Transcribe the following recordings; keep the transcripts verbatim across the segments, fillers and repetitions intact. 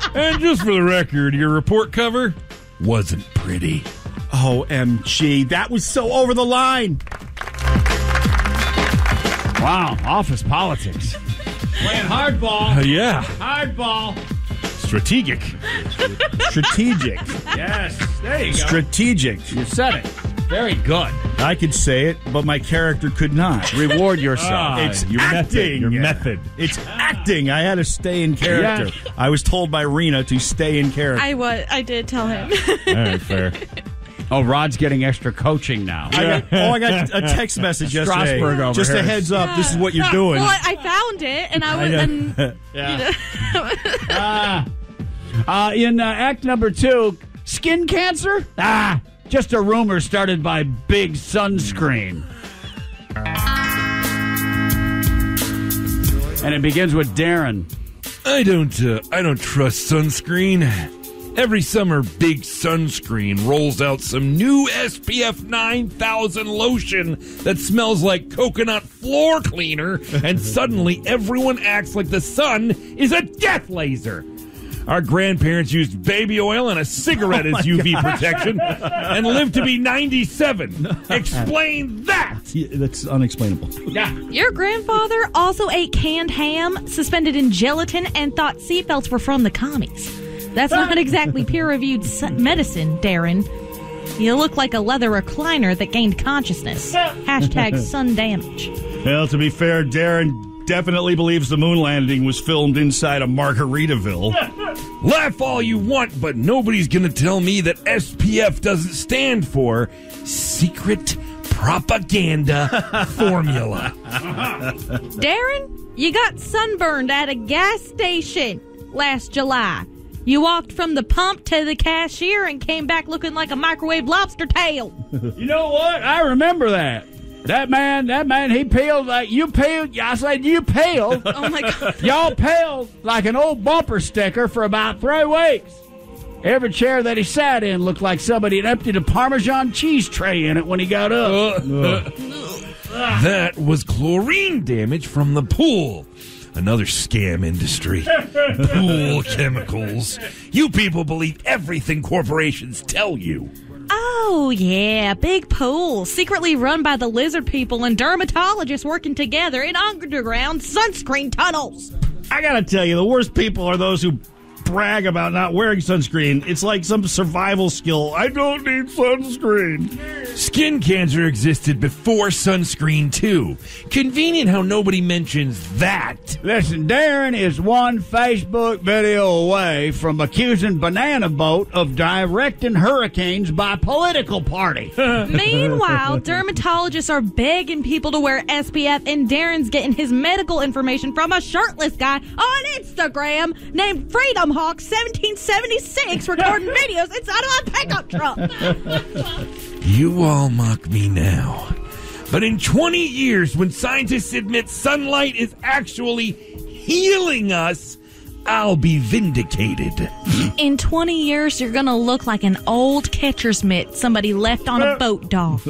And just for the record, your report cover wasn't pretty. O M G, that was so over the line. Wow, office politics. Playing hardball. Uh, yeah. Hardball. Strategic. Strategic. Yes, there you go. Strategic. You said it. Very good. I could say it, but my character could not. Reward yourself. Ah, It's your acting. method. Your method. It's acting. I had to stay in character. Yeah. I was told by Rena to stay in character. I was. I did tell him. All right, fair. Oh, Rod's getting extra coaching now. I got, oh, I got a text message yesterday. Strasburg over Just here. a heads up, this is what you're doing. Well, I, I found it, and I was. I and, Yeah. uh, uh, in uh, act number two, skin cancer? Ah, just a rumor started by Big Sunscreen. And it begins with Darren. I don't. Uh, I don't trust sunscreen. Every summer, Big Sunscreen rolls out some new S P F nine thousand lotion that smells like coconut floor cleaner, and suddenly everyone acts like the sun is a death laser. Our grandparents used baby oil and a cigarette Oh as U V protection and lived to be ninety-seven. Explain that! Yeah, that's unexplainable. Yeah. your grandfather also ate canned ham, suspended in gelatin, and thought seatbelts were from the commies. That's not exactly peer-reviewed medicine, Darren. You look like a leather recliner that gained consciousness. Hashtag sun damage. Well, to be fair, Darren definitely believes the moon landing was filmed inside a Margaritaville. Laugh all you want, but nobody's going to tell me that S P F doesn't stand for Secret Propaganda Formula. Darren, you got sunburned at a gas station last July. You walked from the pump to the cashier and came back looking like a microwave lobster tail. You know what? I remember that. That man, that man, he peeled like you peeled. I said you peeled. Oh, my God. Y'all peeled like an old bumper sticker for about three weeks. Every chair that he sat in looked like somebody had emptied a Parmesan cheese tray in it when he got up. That was chlorine damage from the pool. Another scam industry. Pool chemicals. You people believe everything corporations tell you. Oh, yeah, big pool, secretly run by the lizard people and dermatologists working together in underground sunscreen tunnels. I gotta tell you, the worst people are those who brag about not wearing sunscreen. It's like some survival skill. I don't need sunscreen. Skin cancer existed before sunscreen, too. Convenient how nobody mentions that. Listen, Darren is one Facebook video away from accusing Banana Boat of directing hurricanes by political party. Meanwhile, dermatologists are begging people to wear S P F, and Darren's getting his medical information from a shirtless guy on Instagram named Freedom Hawk seventeen seventy-six recording videos inside of a pickup truck. You all mock me now. But in twenty years, when scientists admit sunlight is actually healing us, I'll be vindicated. In twenty years, you're going to look like an old catcher's mitt somebody left on a boat dock.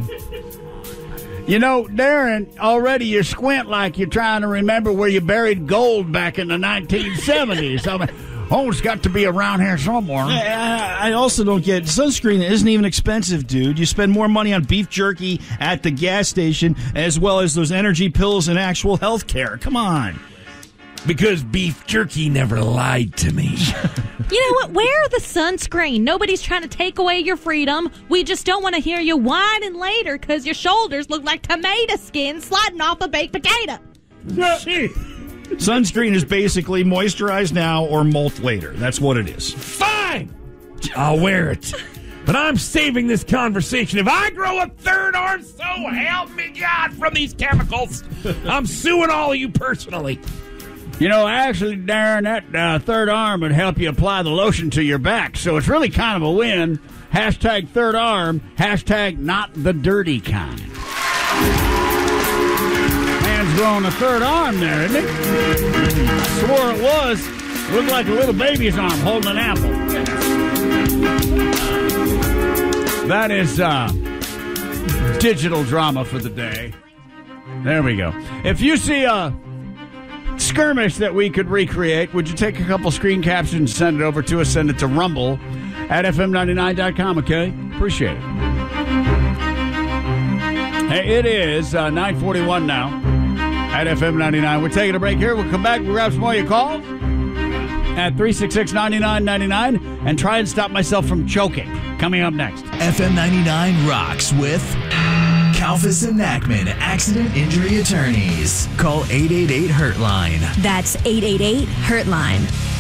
You know, Darren, already you squint like you're trying to remember where you buried gold back in the nineteen seventies. I mean, oh, it's got to be around here somewhere. I, I also don't get sunscreen isn't even expensive, dude. You spend more money on beef jerky at the gas station as well as those energy pills and actual health care. Come on. Because beef jerky never lied to me. You know what? Wear the sunscreen. Nobody's trying to take away your freedom. We just don't want to hear you whining later because your shoulders look like tomato skin sliding off a baked potato. Sunscreen is basically moisturize now or molt later. That's what it is. Fine! I'll wear it. But I'm saving this conversation. If I grow a third arm, so help me God from these chemicals, I'm suing all of you personally. You know, actually, Darren, that uh, third arm would help you apply the lotion to your back, so it's really kind of a win. Hashtag third arm, hashtag not the dirty kind. Man's growing a third arm there, isn't it? I swore it was. It looked like a little baby's arm holding an apple. That is uh, digital drama for the day. There we go. If you see a skirmish that we could recreate, would you take a couple screen captions and send it over to us? Send it to Rumble at F M ninety-nine dot com, okay? Appreciate it. Hey, it is uh, nine forty-one now at F M ninety-nine. We're taking a break here. We'll come back. We'll grab some more of your calls at three six six, nine nine nine nine and try and stop myself from choking. Coming up next. F M ninety-nine rocks with Kalfas and Nachman Accident Injury Attorneys. Call eight eight eight, hurt line. That's eight eight eight, hurt line.